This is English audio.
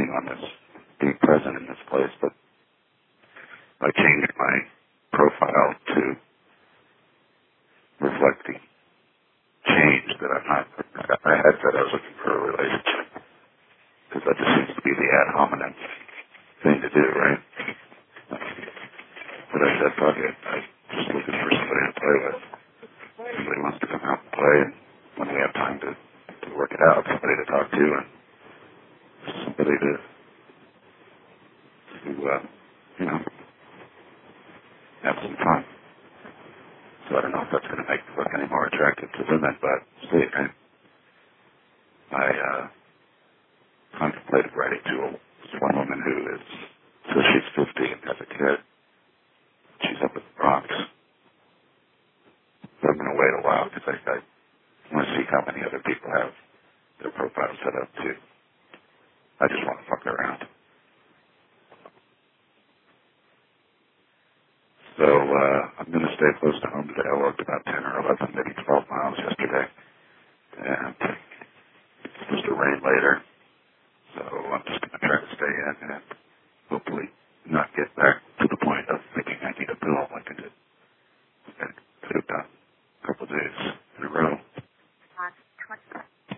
planning on this being present in this place, but I changed my profile to reflect the change that I'm not. I had said I was looking for a relationship because that just seems to be the ad hominem thing to do, right? But I said, fuck it. I'm just looking for somebody to play with. Somebody wants to come out and play, and when we have time to work it out, somebody to talk to, and somebody to have some fun. So I don't know if that's going to make me look any more attractive to women, but see, right? I contemplated writing to one woman who is, so she's 50 and has a kid. She's up in the Bronx. But I'm going to wait a while because I want to see how many other people have their profiles set up too. I just want to fuck around. So I'm going to stay close to home today. I walked about 10 or 11, maybe 12 miles yesterday. And it's supposed to rain later. So I'm just going to try to stay in and hopefully not get back